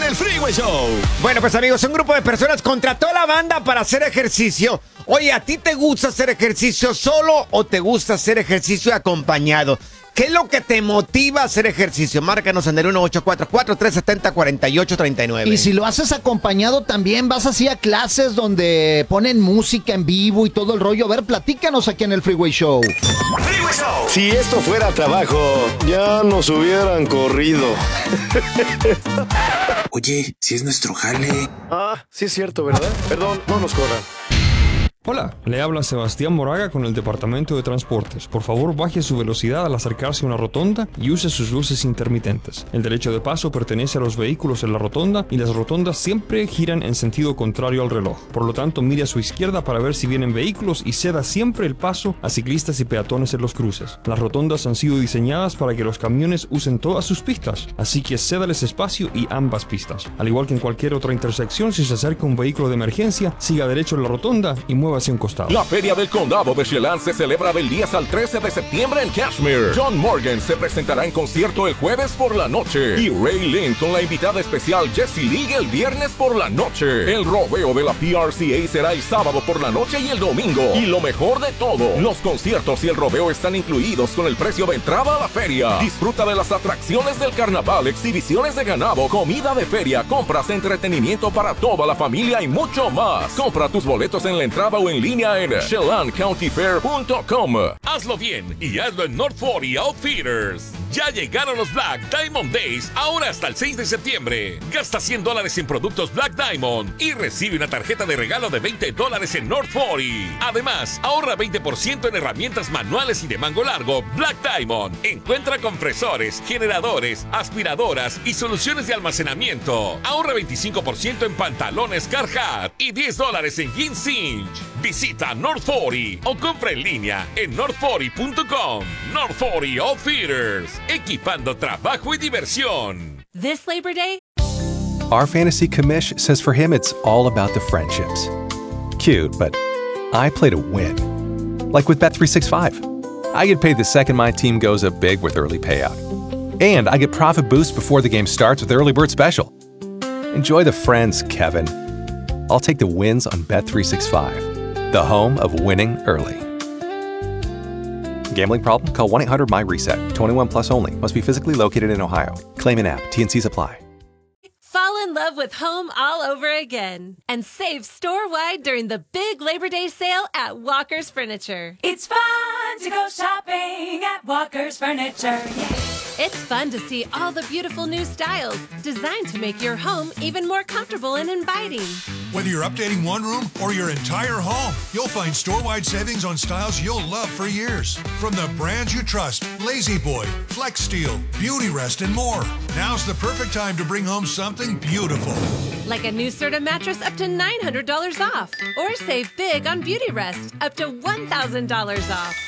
el Freeway Show. Bueno, pues amigos, un grupo de personas contrató a la banda para hacer ejercicio. Oye, ¿a ti te gusta hacer ejercicio solo o te gusta hacer ejercicio acompañado? ¿Qué es lo que te motiva a hacer ejercicio? Márcanos en el 1844-370-4839. Y si lo haces acompañado también, vas así a clases donde ponen música en vivo y todo el rollo. A ver, platícanos aquí en el Freeway Show. Freeway Show. Si esto fuera trabajo, ya nos hubieran corrido. Oye, si es nuestro jale. Ah, sí es cierto, ¿verdad? Perdón, no nos corran. Hola, le habla Sebastián Moraga con el Departamento de Transportes. Por favor, baje su velocidad al acercarse a una rotonda y use sus luces intermitentes. El derecho de paso pertenece a los vehículos en la rotonda y las rotondas siempre giran en sentido contrario al reloj. Por lo tanto, mire a su izquierda para ver si vienen vehículos y ceda siempre el paso a ciclistas y peatones en los cruces. Las rotondas han sido diseñadas para que los camiones usen todas sus pistas, así que cédales espacio y ambas pistas. Al igual que en cualquier otra intersección, si se acerca un vehículo de emergencia, siga derecho en la rotonda y mueva hacia un costado. La Feria del Condado de Chelan se celebra del 10 al 13 de septiembre en Cashmere. John Morgan se presentará en concierto el jueves por la noche y Ray Lynn con la invitada especial Jessie League el viernes por la noche. El rodeo de la PRCA será el sábado por la noche y el domingo. Y lo mejor de todo, los conciertos y el rodeo están incluidos con el precio de entrada a la feria. Disfruta de las atracciones del carnaval, exhibiciones de ganado, comida de feria, compras, entretenimiento para toda la familia y mucho más. Compra tus boletos en la entrada o en línea en ChelanCountyFair.com. Hazlo bien y hazlo en North 40 Outfitters. Ya llegaron los Black Diamond Days, ahora hasta el 6 de septiembre. Gasta $100 en productos Black Diamond y recibe una tarjeta de regalo de $20 en North 40. Además, ahorra 20% en herramientas manuales y de mango largo Black Diamond. Encuentra compresores, generadores, aspiradoras y soluciones de almacenamiento. Ahorra 25% en pantalones Carhartt y $10 en jeans Cinch. Visita North 40 o compra en línea en north40.com. North 40 Outfitters, equipando trabajo y diversión. This Labor Day, our fantasy commish says for him it's all about the friendships. Cute, but I play to win. Like with Bet365. I get paid the second my team goes up big with early payout. And I get profit boost before the game starts with Early Bird Special. Enjoy the friends, Kevin. I'll take the wins on Bet365, the home of winning early. Gambling problem? Call 1-800-MY-RESET. 21 plus only. Must be physically located in Ohio. Claim an app. T&Cs apply. fall in love with home all over again and save store-wide during the big Labor Day sale at Walker's Furniture. It's fun to go shopping at Walker's Furniture, yeah. It's fun to see all the beautiful new styles designed to make your home even more comfortable and inviting. Whether you're updating one room or your entire home, you'll find store-wide savings on styles you'll love for years. From the brands you trust, La-Z-Boy, Flex Steel, Beauty Rest, and more. Now's the perfect time to bring home something beautiful. Like a new Serta mattress up to $900 off. Or save big on Beauty Rest, up to $1,000 off.